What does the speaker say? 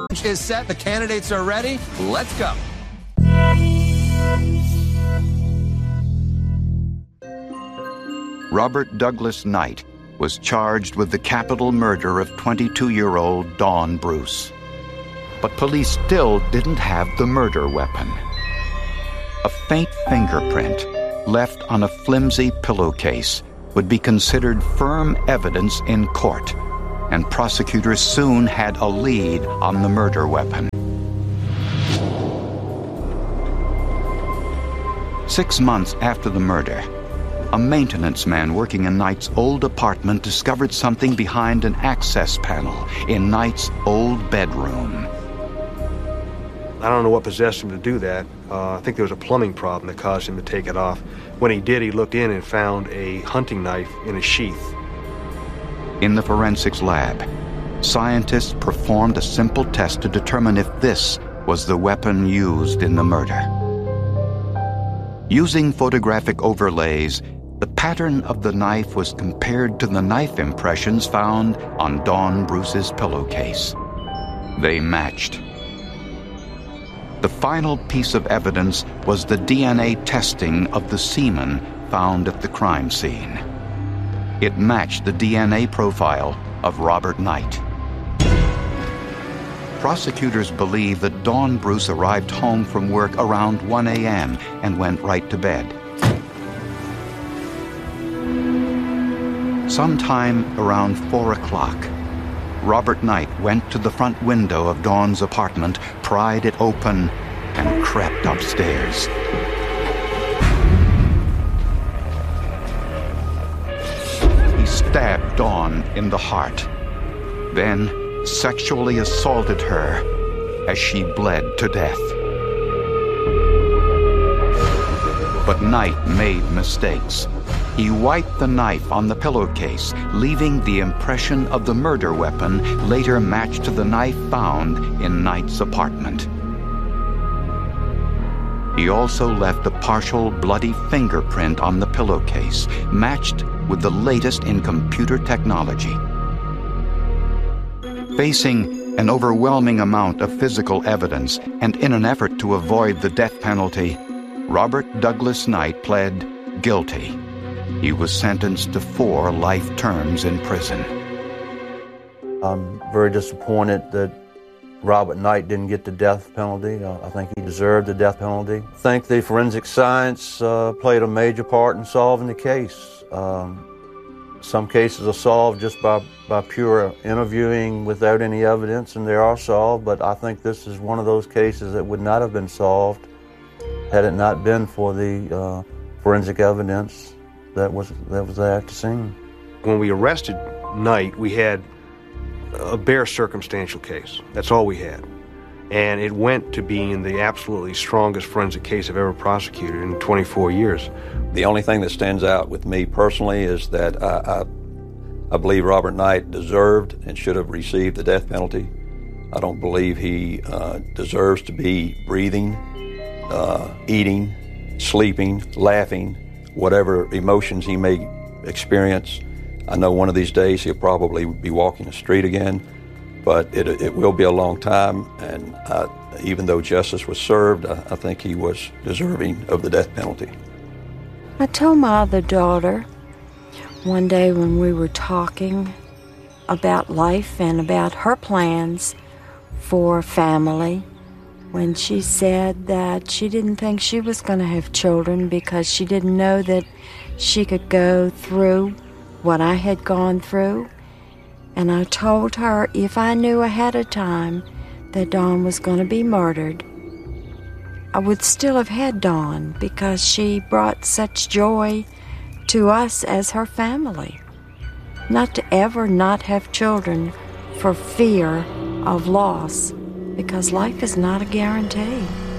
is set. The candidates are ready. Let's go. Robert Douglas Knight was charged with the capital murder of 22-year-old Dawn Bruce. But police still didn't have the murder weapon. A faint fingerprint left on a flimsy pillowcase would be considered firm evidence in court, and prosecutors soon had a lead on the murder weapon. 6 months after the murder, a maintenance man working in Knight's old apartment discovered something behind an access panel in Knight's old bedroom. I don't know what possessed him to do that. I think there was a plumbing problem that caused him to take it off. When he did, he looked in and found a hunting knife in a sheath. In the forensics lab, scientists performed a simple test to determine if this was the weapon used in the murder. Using photographic overlays, the pattern of the knife was compared to the knife impressions found on Dawn Bruce's pillowcase. They matched. The final piece of evidence was the DNA testing of the semen found at the crime scene. It matched the DNA profile of Robert Knight. Prosecutors believe that Dawn Bruce arrived home from work around 1 a.m. and went right to bed. Sometime around 4 o'clock, Robert Knight went to the front window of Dawn's apartment, pried it open, and crept upstairs. He stabbed Dawn in the heart, then sexually assaulted her as she bled to death. But Knight made mistakes. He wiped the knife on the pillowcase, leaving the impression of the murder weapon later matched to the knife found in Knight's apartment. He also left a partial bloody fingerprint on the pillowcase, matched with the latest in computer technology. Facing an overwhelming amount of physical evidence and in an effort to avoid the death penalty, Robert Douglas Knight pled guilty. He was sentenced to 4 life terms in prison. I'm very disappointed that Robert Knight didn't get the death penalty. I think he deserved the death penalty. I think the forensic science played a major part in solving the case. Some cases are solved just by pure interviewing without any evidence, and they are solved, but I think this is one of those cases that would not have been solved had it not been for the forensic evidence that was there at the scene. When we arrested Knight, we had a bare circumstantial case. That's all we had. And it went to being the absolutely strongest forensic case I've ever prosecuted in 24 years. The only thing that stands out with me personally is that I believe Robert Knight deserved and should have received the death penalty. I don't believe he deserves to be breathing, eating, sleeping, laughing, whatever emotions he may experience. I know one of these days he'll probably be walking the street again, but it will be a long time, and even though justice was served, I think he was deserving of the death penalty. I told my other daughter one day when we were talking about life and about her plans for family, when she said that she didn't think she was going to have children because she didn't know that she could go through what I had gone through. And I told her if I knew ahead of time that Dawn was going to be murdered, I would still have had Dawn because she brought such joy to us as her family. Not to ever not have children for fear of loss, because life is not a guarantee.